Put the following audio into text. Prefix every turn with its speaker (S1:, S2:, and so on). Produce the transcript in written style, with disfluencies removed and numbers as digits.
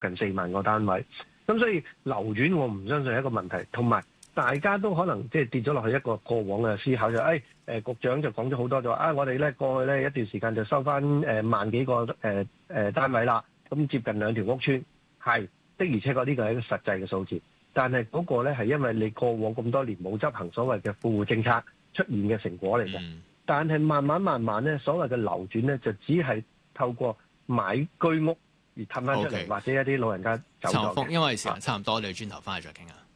S1: 近4萬個單位。咁所以流轉我唔相信係一個問題，同埋大家都可能即係跌咗落去一個過往嘅思考就局長就講咗好多就話我哋咧過去咧一段時間就收翻萬幾個單位啦，咁接近2條屋邨係的，而且確呢個係一個實際嘅數字，但係嗰個咧係因為你過往咁多年冇執行所謂嘅富戶政策出現嘅成果嚟嘅。但係慢慢咧，所謂嘅流轉咧就只係透過買居屋而氹翻出嚟，或者一啲老人家走咗。
S2: 陳學鋒，因為時間差唔多，我哋轉頭翻去再傾下。